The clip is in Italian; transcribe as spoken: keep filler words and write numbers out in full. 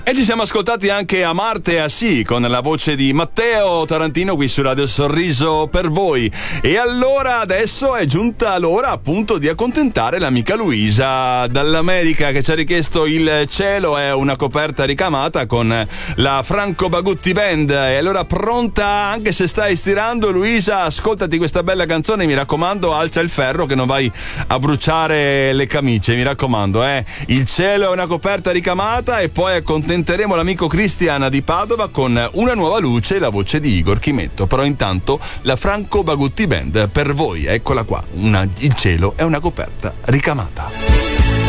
E ci siamo ascoltati anche a Marte e a Sì con la voce di Matteo Tarantino qui su Radio Sorriso per voi. E allora adesso è giunta l'ora appunto di accontentare l'amica Luisa dall'America che ci ha richiesto Il cielo è una coperta ricamata con la Franco Bagutti Band. E allora pronta, anche se stai stirando Luisa, ascoltati questa bella canzone, mi raccomando alza il ferro che non vai a bruciare le camicie, mi raccomando, eh. Il cielo è una coperta ricamata e poi accontenteremo l'amico Cristian di Padova con Una nuova luce e la voce di Igor Chimetto. Però intanto la Franco Bagutti Band per voi, eccola qua, una, il cielo è una coperta ricamata.